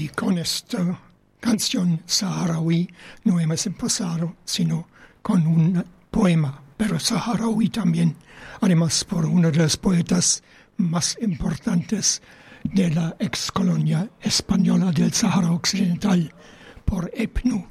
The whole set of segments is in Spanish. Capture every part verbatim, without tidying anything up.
Y con esta canción saharaui no hemos empezado, sino con un poema, pero saharaui también, además por uno de los poetas más importantes de la excolonia española del Sahara Occidental, por Ebnu.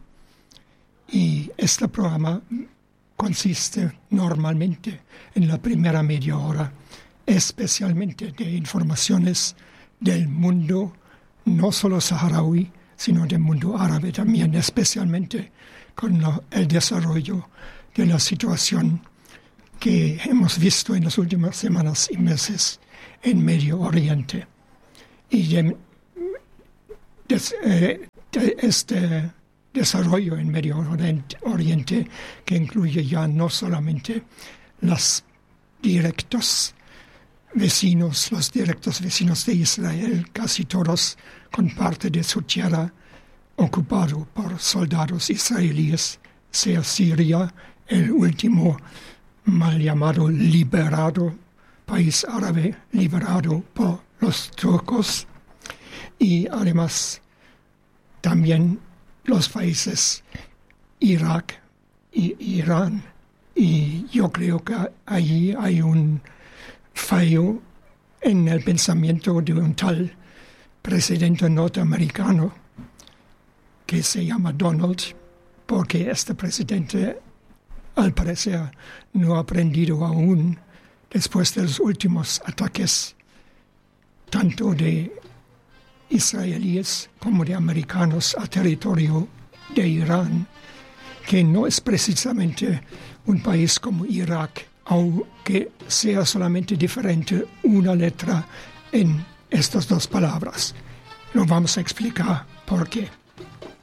Y este programa consiste normalmente en la primera media hora, especialmente de informaciones del mundo, no solo saharaui, sino del mundo árabe también, especialmente con la, el desarrollo de la situación que hemos visto en las últimas semanas y meses en Medio Oriente. Y de, de, eh, de este desarrollo en Medio Oriente, que incluye ya no solamente los directos vecinos, los directos vecinos de Israel, casi todos con parte de su tierra ocupado por soldados israelíes, sea Siria, el último mal llamado liberado, país árabe liberado por los turcos, y además también los países Irak y Irán. Y yo creo que allí hay un fallo en el pensamiento de un tal presidente norteamericano que se llama Donald, porque este presidente al parecer no ha aprendido aún, después de los últimos ataques tanto de israelíes como de americanos a territorio de Irán, que no es precisamente un país como Irak, aunque sea solamente diferente una letra en estas dos palabras. Lo vamos a explicar por qué.